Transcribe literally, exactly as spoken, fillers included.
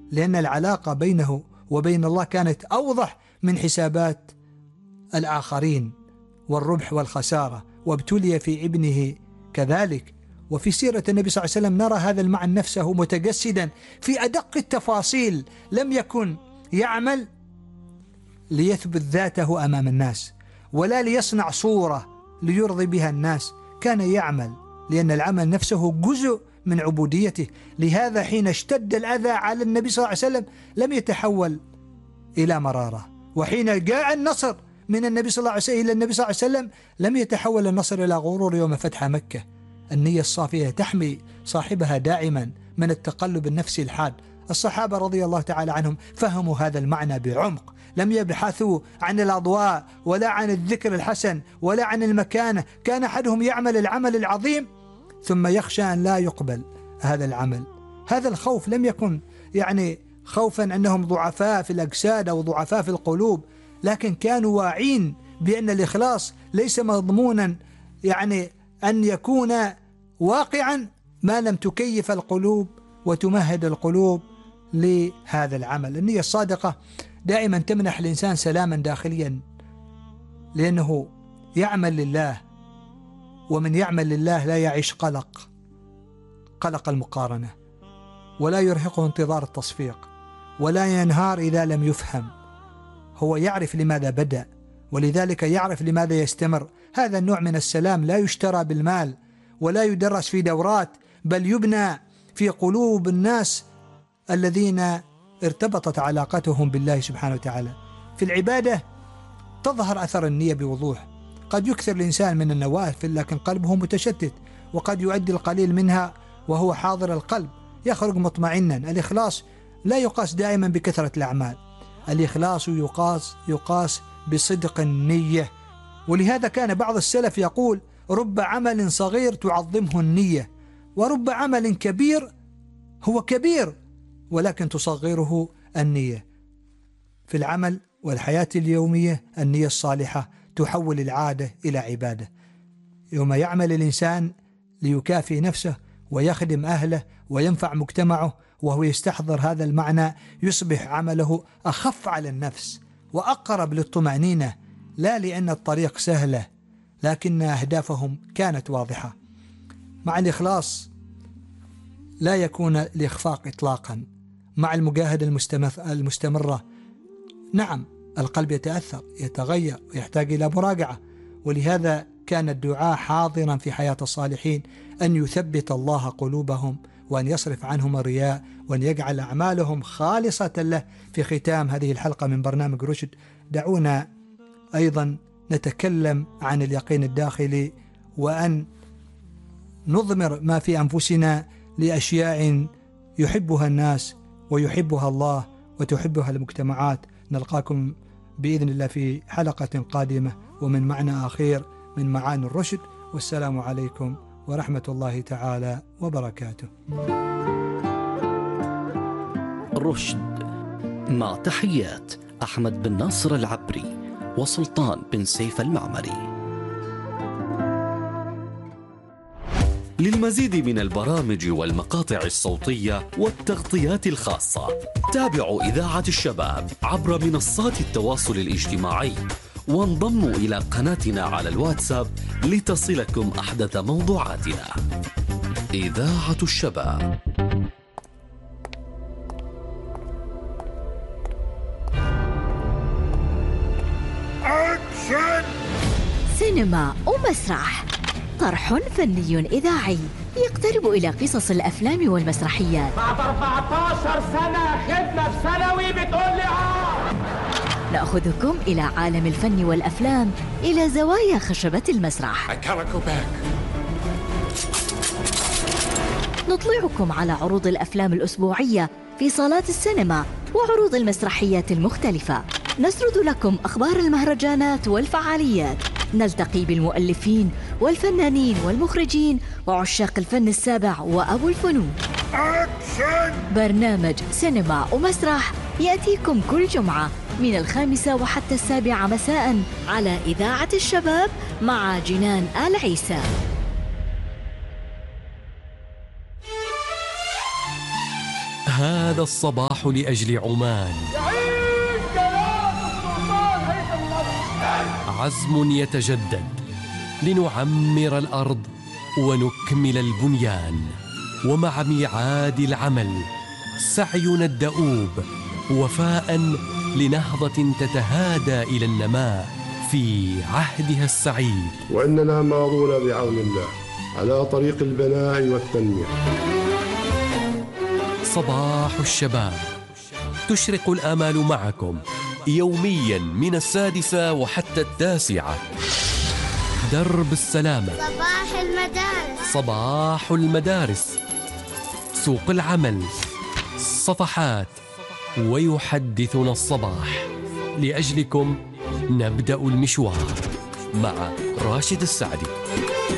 لأن العلاقة بينه وبين الله كانت أوضح من حسابات الآخرين والربح والخسارة، وابتلي في ابنه كذلك. وفي سيرة النبي صلى الله عليه وسلم نرى هذا المعنى نفسه متجسدا في أدق التفاصيل. لم يكن يعمل ليثبت ذاته أمام الناس ولا ليصنع صورة ليرضي بها الناس، كان يعمل لأن العمل نفسه جزء من عبوديته. لهذا حين اشتد الأذى على النبي صلى الله عليه وسلم لم يتحول إلى مرارة، وحين جاء النصر من النبي صلى الله عليه وسلم إلى النبي صلى الله عليه وسلم لم يتحول النصر إلى غرور يوم فتح مكة. النية الصافية تحمي صاحبها دائما من التقلب النفسي الحاد. الصحابة رضي الله تعالى عنهم فهموا هذا المعنى بعمق، لم يبحثوا عن الأضواء ولا عن الذكر الحسن ولا عن المكانة. كان أحدهم يعمل العمل العظيم ثم يخشى أن لا يقبل هذا العمل. هذا الخوف لم يكن يعني خوفا أنهم ضعفاء في الأجساد أو ضعفاء في القلوب، لكن كانوا واعين بأن الإخلاص ليس مضمونا يعني أن يكون واقعا ما لم تكيف القلوب وتمهد القلوب لهذا العمل. النية الصادقة دائما تمنح الإنسان سلاما داخليا، لأنه يعمل لله، ومن يعمل لله لا يعيش قلق قلق المقارنة، ولا يرهقه انتظار التصفيق، ولا ينهار إذا لم يفهم. هو يعرف لماذا بدأ، ولذلك يعرف لماذا يستمر. هذا النوع من السلام لا يشترى بالمال ولا يدرس في دورات، بل يبنى في قلوب الناس الذين ارتبطت علاقتهم بالله سبحانه وتعالى. في العبادة تظهر أثر النية بوضوح. قد يكثر الإنسان من النوافل لكن قلبه متشتت، وقد يؤدي القليل منها وهو حاضر القلب يخرج مطمئنا. الإخلاص لا يقاس دائما بكثرة الأعمال، الإخلاص يقاس يقاس بصدق النية. ولهذا كان بعض السلف يقول: رب عمل صغير تعظمه النية، ورب عمل كبير هو كبير ولكن تصغره النية. في العمل والحياة اليومية النية الصالحة تحول العادة إلى عبادة. يوم يعمل الإنسان ليكافئ نفسه ويخدم أهله وينفع مجتمعه وهو يستحضر هذا المعنى، يصبح عمله أخف على النفس وأقرب للطمأنينة، لا لأن الطريق سهلة لكن أهدافهم كانت واضحة. مع الإخلاص لا يكون الإخفاق إطلاقا. مع المجاهدة المستمرة نعم القلب يتأثر يتغير ويحتاج إلى مراجعة، ولهذا كان الدعاء حاضرا في حياة الصالحين أن يثبت الله قلوبهم وأن يصرف عنهم الرياء وأن يجعل أعمالهم خالصة له. في ختام هذه الحلقة من برنامج رشد دعونا أيضا نتكلم عن اليقين الداخلي، وأن نضمر ما في أنفسنا لأشياء يحبها الناس ويحبها الله وتحبها المجتمعات. نلقاكم بإذن الله في حلقة قادمة ومن معنى آخر من معاني الرشد، والسلام عليكم ورحمة الله تعالى وبركاته. رشد مع تحيات أحمد بن ناصر العبري وسلطان بن سيف المعمري. للمزيد من البرامج والمقاطع الصوتية والتغطيات الخاصة تابعوا إذاعة الشباب عبر منصات التواصل الاجتماعي، وانضموا إلى قناتنا على الواتساب لتصلكم أحدث موضوعاتنا. إذاعة الشباب. أكشن! سينما ومسرح، طرح فني إذاعي يقترب إلى قصص الأفلام والمسرحيات. بعد أربعة عشر سنة خدمة بثانوي بتقول لي آه. نأخذكم إلى عالم الفن والأفلام، إلى زوايا خشبة المسرح. I cannot go back. نطلعكم على عروض الأفلام الأسبوعية في صالات السينما وعروض المسرحيات المختلفة. نسرد لكم أخبار المهرجانات والفعاليات. نلتقي بالمؤلفين والفنانين والمخرجين وعشاق الفن السابع وأبو الفنون. أكشن! برنامج سينما ومسرح يأتيكم كل جمعة من الخامسة وحتى السابعة مساء على إذاعة الشباب مع جنان آل عيسى. ها هذا الصباح لأجل عمان. يعيش جلالة السلطان هيثم الأبيض. عزم يتجدد لنعمر الأرض ونكمل البنيان، ومع ميعاد العمل سعينا الدؤوب وفاء لنهضة تتهادى إلى النماء في عهدها السعيد. وإننا ماضون بعون الله على طريق البناء والتنمية. صباح الشباب، تشرق الآمال معكم يوميا من السادسة وحتى التاسعة. درب السلامة، صباح المدارس، صباح المدارس، سوق العمل، صفحات، ويحدثنا الصباح. لأجلكم نبدأ المشوار مع راشد السعدي.